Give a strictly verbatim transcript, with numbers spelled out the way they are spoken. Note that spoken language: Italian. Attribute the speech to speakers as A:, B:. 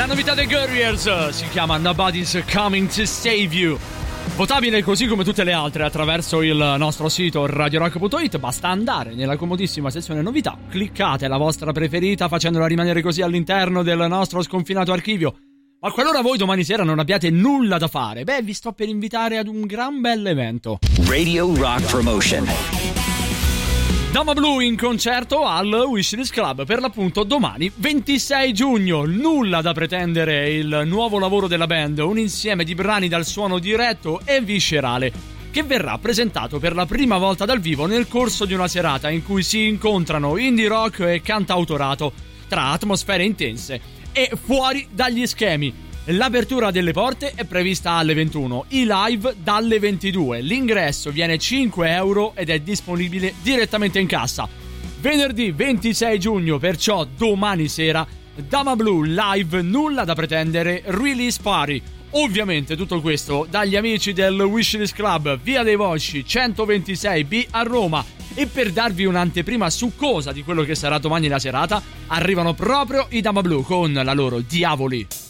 A: La novità dei Guerriers si chiama Nobody's Coming to Save You. Votabile così come tutte le altre attraverso il nostro sito radio rock punto it. Basta andare nella comodissima sezione novità, cliccate la vostra preferita facendola rimanere così all'interno del nostro sconfinato archivio. Ma qualora voi domani sera non abbiate nulla da fare, beh, vi sto per invitare ad un gran bell'evento.
B: Radio Rock Promotion.
A: Dama Blue in concerto al Wishlist Club, per l'appunto domani ventisei giugno. Nulla da pretendere, il nuovo lavoro della band, un insieme di brani dal suono diretto e viscerale, che verrà presentato per la prima volta dal vivo nel corso di una serata in cui si incontrano indie rock e cantautorato tra atmosfere intense e fuori dagli schemi. L'apertura delle porte è prevista alle ventuno, i live dalle ventidue. L'ingresso viene cinque euro ed è disponibile direttamente in cassa. Venerdì ventisei giugno, perciò domani sera, Dama Blue live, nulla da pretendere, release party. Ovviamente tutto questo dagli amici del Wishlist Club, via dei Volsci centoventisei B a Roma. E per darvi un'anteprima succosa di quello che sarà domani la serata, arrivano proprio i Dama Blue con la loro Diavoli.